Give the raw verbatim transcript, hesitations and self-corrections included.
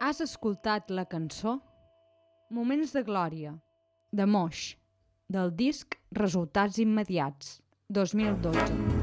Has escoltat la cançó Moments de glòria, de Moix, del disc Resultats immediats, dos mil dotze.